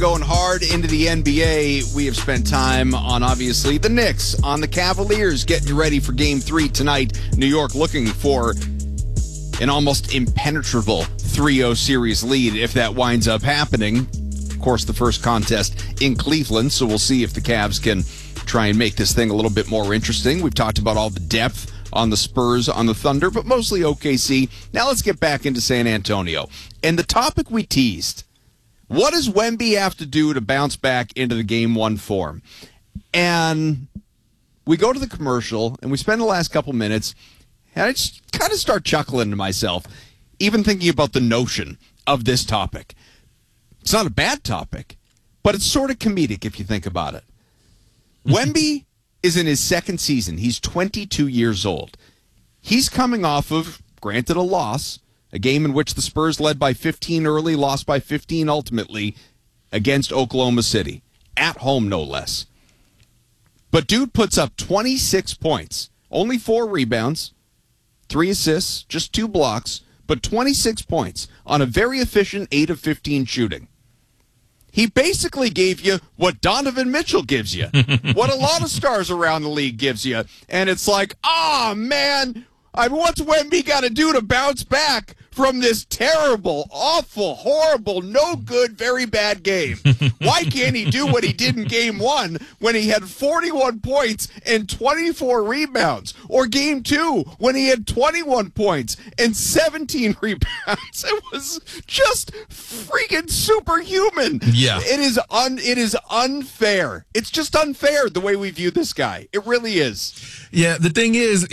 going hard into the NBA. We have spent time on, obviously, the Knicks, on the Cavaliers, getting ready for Game 3 tonight. New York looking for an almost impenetrable 3-0 series lead if that winds up happening. Of course, the first contest in Cleveland, so we'll see if the Cavs can try and make this thing a little bit more interesting. We've talked about all the depth on the Spurs, on the Thunder, but mostly OKC. Now let's get back into San Antonio. And the topic we teased, what does Wemby have to do to bounce back into the Game 1 form? And we go to the commercial, and we spend the last couple minutes, and I just kind of start chuckling to myself, even thinking about the notion of this topic. It's not a bad topic, but it's sort of comedic if you think about it. Wemby is in his second season. He's 22 years old. He's coming off of, granted, a loss, a game in which the Spurs led by 15 early, lost by 15 ultimately against Oklahoma City. At home, no less. But dude puts up 26 points, only 4 rebounds, 3 assists, just 2 blocks, but 26 points on a very efficient 8 of 15 shooting. He basically gave you what Donovan Mitchell gives you, what a lot of stars around the league gives you. And it's like, man, what's Wemby got to do to bounce back from this terrible, awful, horrible, no good, very bad game? Why can't he do what he did in Game 1 when he had 41 points and 24 rebounds? Or Game 2 when he had 21 points and 17 rebounds? It was just freaking superhuman. Yeah. It is unfair. It's just unfair the way we view this guy. It really is. Yeah, the thing is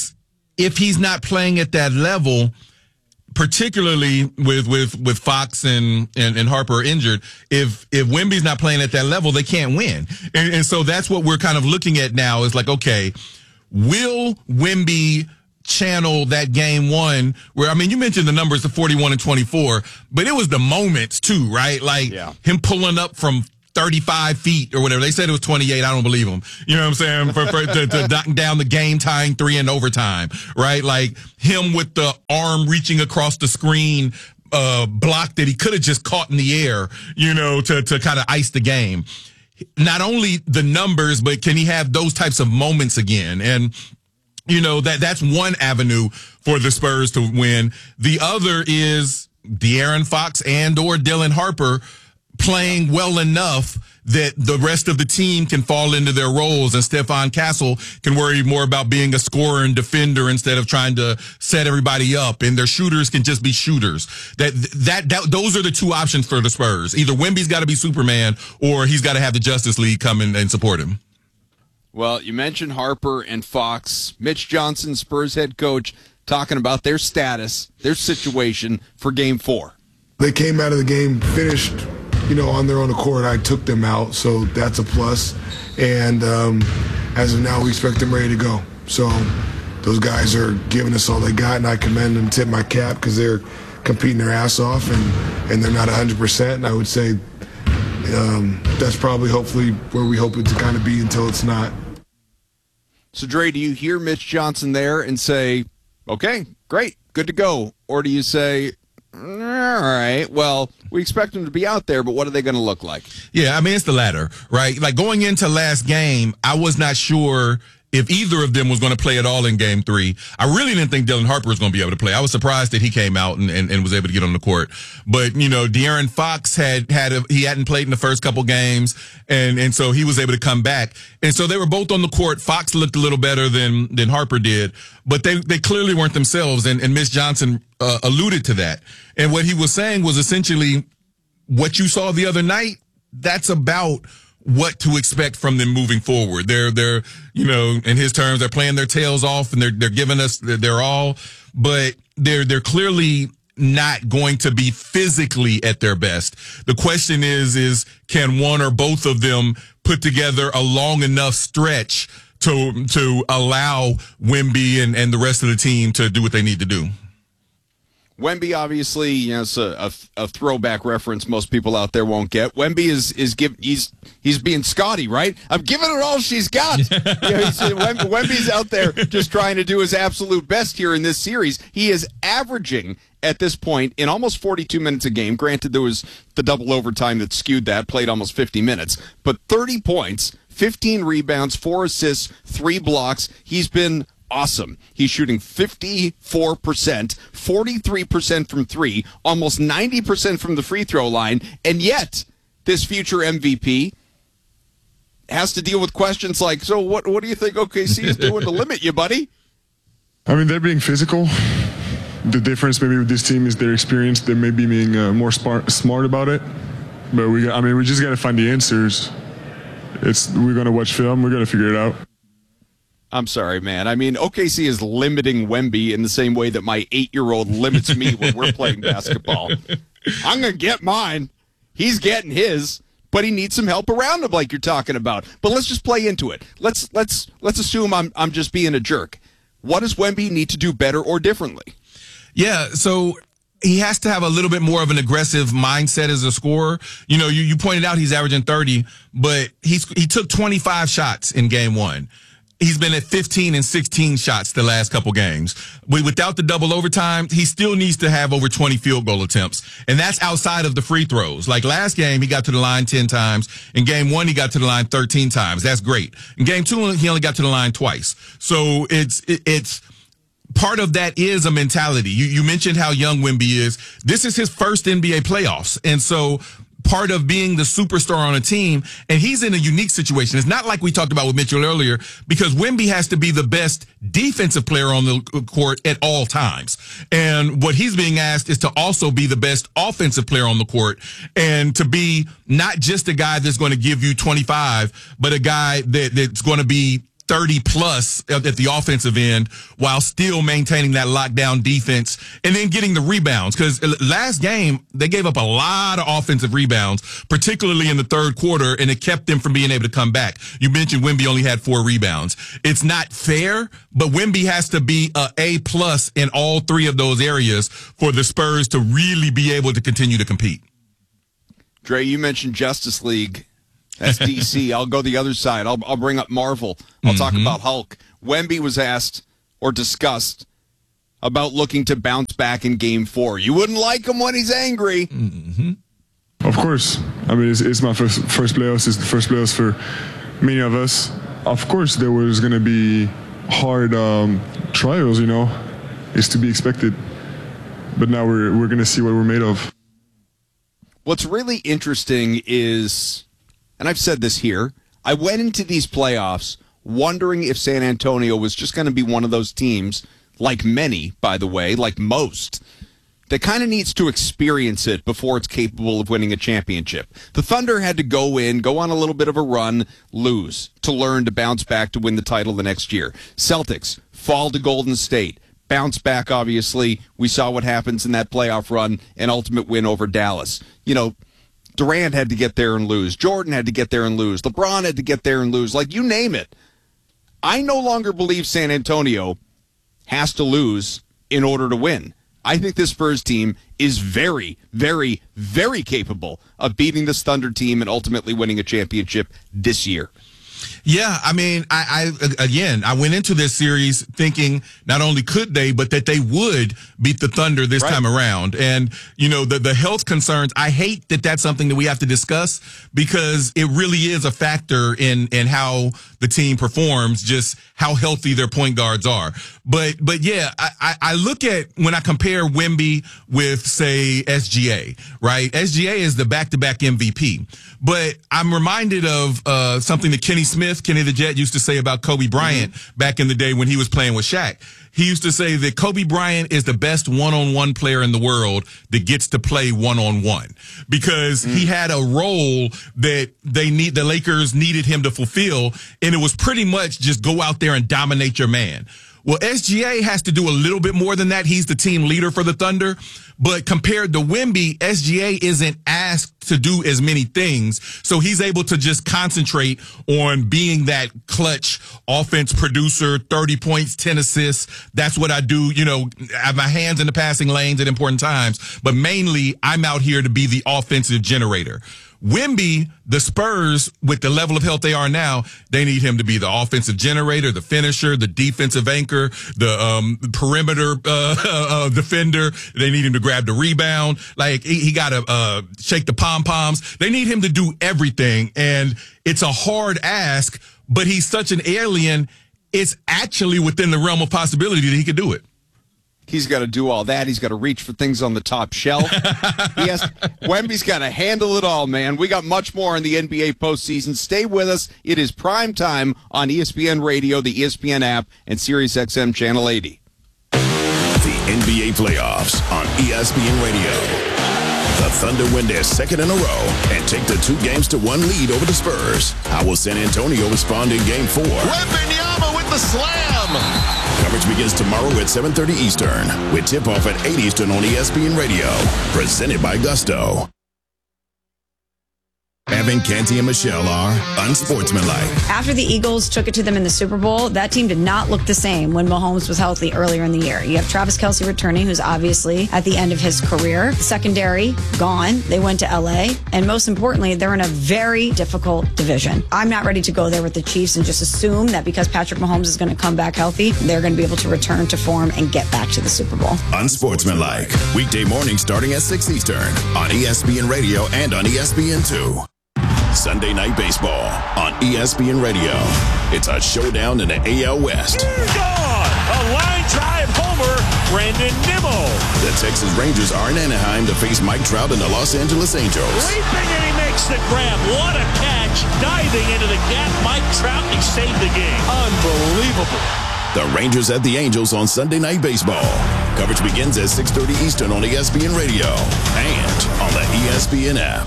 if he's not playing at that level, particularly with Fox and Harper injured, if Wemby's not playing at that level, they can't win. And so that's what we're kind of looking at now is like, okay, will Wemby channel that Game 1 where, I mean, you mentioned the numbers of 41 and 24, but it was the moments too, right? Like him pulling up from 35 feet or whatever. They said it was 28. I don't believe them. You know what I'm saying? To knocking down the game tying 3 in overtime, right? Like him with the arm reaching across the screen, block that he could have just caught in the air, to kind of ice the game. Not only the numbers, but can he have those types of moments again? And, that's one avenue for the Spurs to win. The other is De'Aaron Fox and or Dylan Harper playing well enough that the rest of the team can fall into their roles and Stephon Castle can worry more about being a scorer and defender instead of trying to set everybody up, and their shooters can just be shooters. Those are the two options for the Spurs. Either Wemby's got to be Superman or he's got to have the Justice League come in and support him. Well, you mentioned Harper and Fox. Mitch Johnson, Spurs head coach, talking about their status, their situation for Game 4. They came out of the game finished, on their own accord. I took them out, so that's a plus. And as of now, we expect them ready to go. So those guys are giving us all they got, and I commend them, tip my cap, because they're competing their ass off, and they're not 100%. And I would say that's probably hopefully where we hope it to kind of be until it's not. So, Dre, do you hear Mitch Johnson there and say, okay, great, good to go? Or do you say, all right, well, we expect them to be out there, but what are they going to look like? Yeah, I mean, it's the latter, right? Like going into last game, I was not sure if either of them was going to play at all in Game 3. I really didn't think Dylan Harper was going to be able to play. I was surprised that he came out and was able to get on the court. But, De'Aaron Fox he hadn't played in the first couple games, and so he was able to come back. And so they were both on the court. Fox looked a little better than Harper did, but they clearly weren't themselves, and Mitch Johnson alluded to that. And what he was saying was essentially what you saw the other night, that's about what to expect from them moving forward. They're in his terms, they're playing their tails off and they're giving us their all, but they're clearly not going to be physically at their best. The question is can one or both of them put together a long enough stretch to allow Wemby and the rest of the team to do what they need to do? Wemby, obviously, it's a throwback reference most people out there won't get. Wemby he's being Scotty, right? I'm giving her all she's got. Wemby's out there just trying to do his absolute best here in this series. He is averaging at this point in almost 42 minutes a game. Granted, there was the double overtime that skewed that, played almost 50 minutes, but 30 points, 15 rebounds, 4 assists, 3 blocks. He's been awesome. He's shooting 54%, 43% from 3, almost 90% from the free throw line, and yet this future MVP has to deal with questions like, so what do you think OKC is doing to limit you, buddy? I mean, they're being physical. The difference maybe with this team is their experience. They may be being more smart about it, but we just got to find the answers. We're going to watch film. We're going to figure it out. I'm sorry, man. I mean, OKC is limiting Wemby in the same way that my 8-year-old limits me when we're playing basketball. I'm going to get mine. He's getting his, but he needs some help around him like you're talking about. But let's just play into it. Let's assume I'm just being a jerk. What does Wemby need to do better or differently? Yeah, so he has to have a little bit more of an aggressive mindset as a scorer. You pointed out he's averaging 30, but he took 25 shots in game 1. He's been at 15 and 16 shots the last couple games. Without the double overtime, he still needs to have over 20 field goal attempts. And that's outside of the free throws. Like last game, he got to the line 10 times. In game 1, he got to the line 13 times. That's great. In game 2, he only got to the line twice. So it's part of that is a mentality. You mentioned how young Wemby is. This is his first NBA playoffs. And so part of being the superstar on a team, and he's in a unique situation. It's not like we talked about with Mitchell earlier, because Wemby has to be the best defensive player on the court at all times. And what he's being asked is to also be the best offensive player on the court, and to be not just a guy that's going to give you 25, but a guy that's going to be 30 plus at the offensive end while still maintaining that lockdown defense and then getting the rebounds. Because last game, they gave up a lot of offensive rebounds, particularly in the third quarter, and it kept them from being able to come back. You mentioned Wemby only had 4 rebounds. It's not fair, but Wemby has to be A plus in all 3 of those areas for the Spurs to really be able to continue to compete. Dre, you mentioned Justice League. That's DC. I'll go the other side. I'll bring up Marvel. I'll talk about Hulk. Wemby was asked or discussed about looking to bounce back in Game 4. You wouldn't like him when he's angry. Mm-hmm. Of course. I mean, it's my first playoffs. It's the first playoffs for many of us. Of course, there was going to be hard trials, It's to be expected. But now we're going to see what we're made of. What's really interesting is, and I've said this here, I went into these playoffs wondering if San Antonio was just going to be one of those teams, like many, by the way, like most, that kind of needs to experience it before it's capable of winning a championship. The Thunder had to go on a little bit of a run, lose, to learn to bounce back to win the title the next year. Celtics fall to Golden State. Bounce back, obviously. We saw what happens in that playoff run, an ultimate win over Dallas. Durant had to get there and lose. Jordan had to get there and lose. LeBron had to get there and lose. Like, you name it. I no longer believe San Antonio has to lose in order to win. I think this Spurs team is very, very, very capable of beating this Thunder team and ultimately winning a championship this year. Yeah, I mean, I went into this series thinking not only could they, but that they would beat the Thunder this time around. And, the health concerns, I hate that that's something that we have to discuss, because it really is a factor in how the team performs, just how healthy their point guards are. But yeah, I look at when I compare Wemby with, say, SGA, right? SGA is the back-to-back MVP. But I'm reminded of something that Kenny the Jet, used to say about Kobe Bryant back in the day when he was playing with Shaq. He used to say that Kobe Bryant is the best one-on-one player in the world that gets to play one-on-one, because he had a role that the Lakers needed him to fulfill, and it was pretty much just go out there and dominate your man. Well, SGA has to do a little bit more than that. He's the team leader for the Thunder. But compared to Wemby, SGA isn't asked to do as many things. So he's able to just concentrate on being that clutch offense producer, 30 points, 10 assists. That's what I do. I have my hands in the passing lanes at important times. But mainly, I'm out here to be the offensive generator. Wemby, the Spurs, with the level of health they are now, they need him to be the offensive generator, the finisher, the defensive anchor, the perimeter defender. They need him to grab the rebound. Like, he got to shake the pom-poms. They need him to do everything, and it's a hard ask, but he's such an alien, it's actually within the realm of possibility that he could do it. He's got to do all that. He's got to reach for things on the top shelf. Wemby's got to handle it all, man. We got much more in the NBA postseason. Stay with us. It is prime time on ESPN Radio, the ESPN app, and SiriusXM Channel 80. The NBA playoffs on ESPN Radio. The Thunder win their second in a row and take the 2-1 lead over the Spurs. How will San Antonio respond in Game 4? Wembanyama with the slam. Coverage begins tomorrow at 7:30 Eastern with tip-off at 8 Eastern on ESPN Radio. Presented by Gusto. Evan, Canty, and Michelle are unsportsmanlike. After the Eagles took it to them in the Super Bowl, that team did not look the same when Mahomes was healthy earlier in the year. You have Travis Kelce returning, who's obviously at the end of his career. Secondary, gone. They went to L.A. And most importantly, they're in a very difficult division. I'm not ready to go there with the Chiefs and just assume that because Patrick Mahomes is going to come back healthy, they're going to be able to return to form and get back to the Super Bowl. Unsportsmanlike. Weekday morning starting at 6 Eastern on ESPN Radio and on ESPN2. Sunday Night Baseball on ESPN Radio. It's a showdown in the AL West. Gone! A line drive homer, Brandon Nimmo. The Texas Rangers are in Anaheim to face Mike Trout and the Los Angeles Angels. Leaping and he makes the grab. What a catch. Diving into the gap, Mike Trout, he saved the game. Unbelievable. The Rangers at the Angels on Sunday Night Baseball. Coverage begins at 6:30 Eastern on ESPN Radio and on the ESPN app.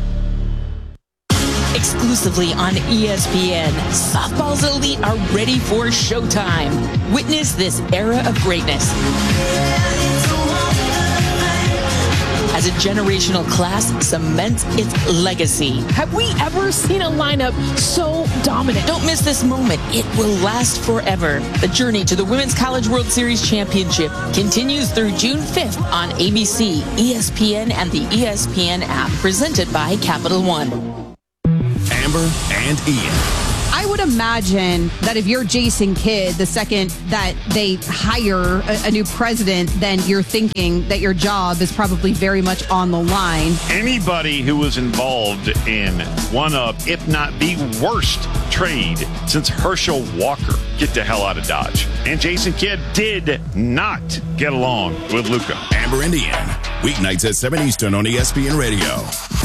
Exclusively on ESPN, softball's elite are ready for showtime. Witness this era of greatness as a generational class cements its legacy. Have we ever seen a lineup so dominant? Don't miss this moment. It will last forever. The journey to the Women's College World Series Championship continues through June 5th on ABC, ESPN, and the ESPN app, presented by Capital One. Amber and Ian. I would imagine that if you're Jason Kidd, the second that they hire a new president, then you're thinking that your job is probably very much on the line. Anybody who was involved in one of, if not the worst trade since Herschel Walker, get the hell out of Dodge. And Jason Kidd did not get along with Luka. Amber and Ian. Weeknights at 7 Eastern on ESPN Radio.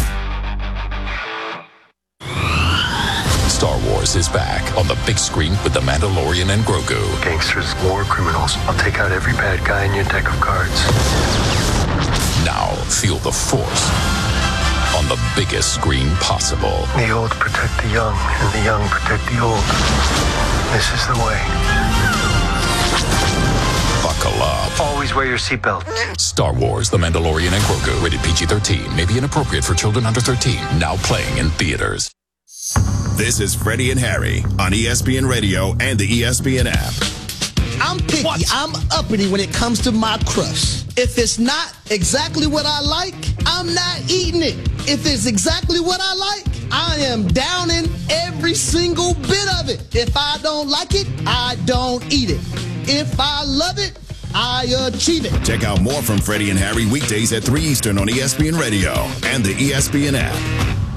Star Wars is back on the big screen with The Mandalorian and Grogu. Gangsters, war criminals. I'll take out every bad guy in your deck of cards. Now feel the Force on the biggest screen possible. The old protect the young, and the young protect the old. This is the way. Buckle up. Always wear your seatbelt. Star Wars, The Mandalorian and Grogu. Rated PG-13. May be inappropriate for children under 13. Now playing in theaters. This is Freddie and Harry on ESPN Radio and the ESPN app. I'm picky. I'm uppity when it comes to my crush. If it's not exactly what I like, I'm not eating it. If it's exactly what I like, I am downing every single bit of it. If I don't like it, I don't eat it. If I love it, I achieve it. Check out more from Freddie and Harry weekdays at 3 Eastern on ESPN Radio and the ESPN app.